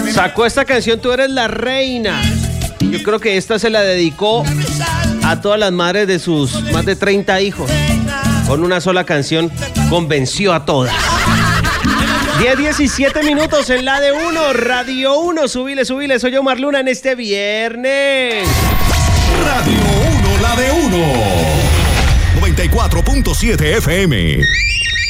Sacó esta canción Tú eres la reina. Yo creo que esta se la dedicó a todas las madres de sus más de 30 hijos. Con una sola canción convenció a todas. 10:17 minutos en la de uno, Radio 1, subile, soy Omar Luna en este viernes. Radio 1, la de 1. 94.7 FM.